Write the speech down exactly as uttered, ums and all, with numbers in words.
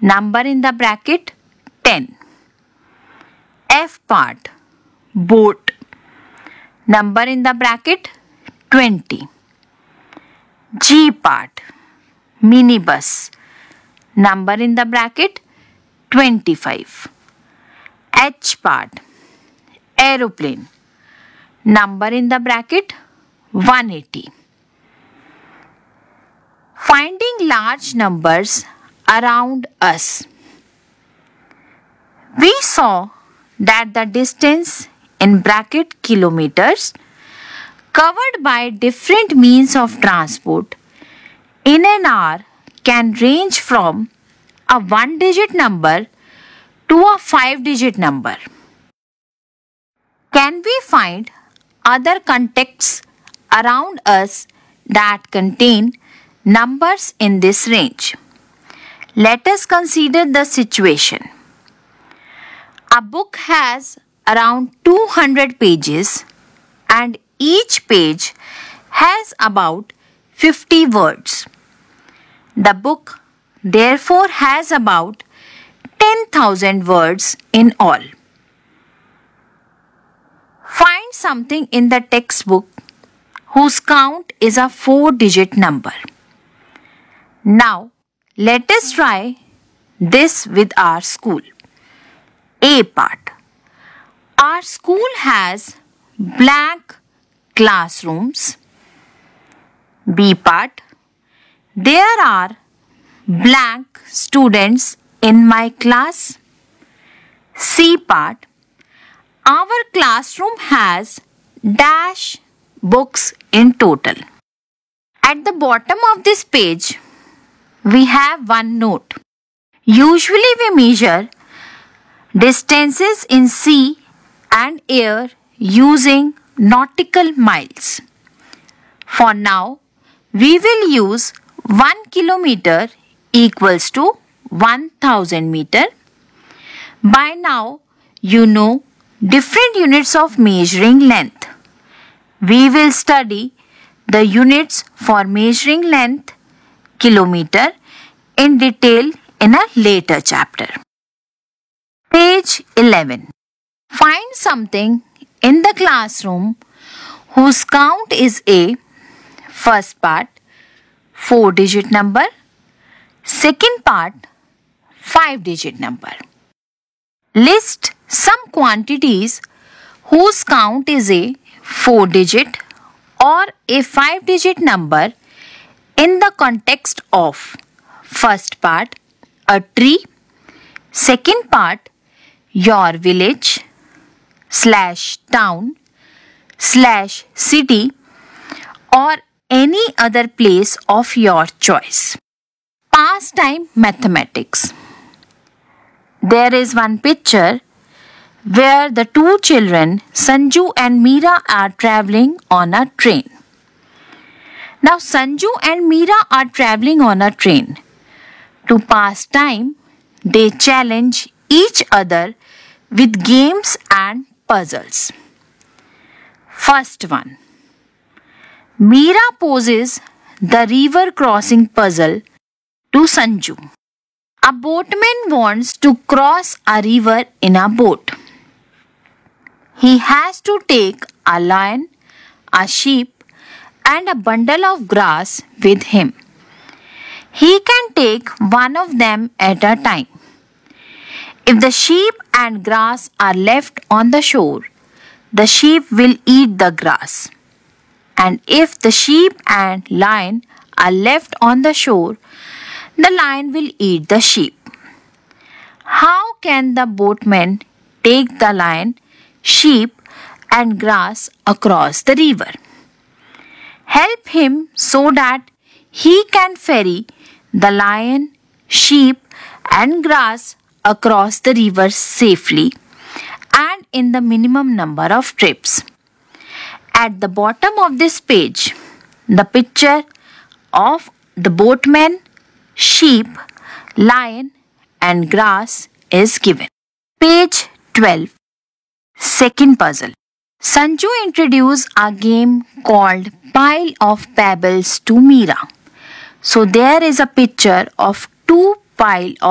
number in the bracket ten. F part, boat, number in the bracket twenty. G part, minibus, number in the bracket twenty-five. H part, aeroplane, number in the bracket one hundred eighty. Finding large numbers around us. We saw that the distance in bracket kilometers covered by different means of transport in an hour can range from a one digit number to a five digit number. Can we find other contexts around us that contain numbers in this range? Let us consider the situation. A book has around two hundred pages and each page has about fifty words. The book therefore has about ten thousand words in all. Find something in the textbook whose count is a four digit number. Now, let us try this with our school. A part. Our school has blank classrooms. B part. There are blank students in my class. C part. Our classroom has dash books in total. At the bottom of this page, we have one note. Usually we measure distances in sea and air using nautical miles. For now, we will use one kilometer equals to one thousand meter. By now, you know different units of measuring length. We will study the units for measuring length, kilometer, in detail in a later chapter. Page eleven. Find something in the classroom whose count is A. First part, four digit number. Second part, five digit number. List some quantities whose count is a four digit or a five digit number in the context of first part, a tree, second part, your village, slash town, slash city, or any other place of your choice. Pastime mathematics. There is one picture where the two children, Sanju and Meera, are traveling on a train. Now, Sanju and Meera are traveling on a train. To pass time, they challenge each other with games and puzzles. First one. Meera poses the river crossing puzzle to Sanju. A boatman wants to cross a river in a boat. He has to take a lion, a sheep, and a bundle of grass with him. He can take one of them at a time. If the sheep and grass are left on the shore, the sheep will eat the grass. And if the sheep and lion are left on the shore, the lion will eat the sheep. How can the boatman take the lion, sheep, and grass across the river? Help him so that he can ferry the lion, sheep, and grass across the river safely and in the minimum number of trips. At the bottom of this page, the picture of the boatman, sheep, lion, and grass is given. Page twelve. Second puzzle. Sanju introduced a game called Pile of Pebbles to Meera. So there is a picture of two pile of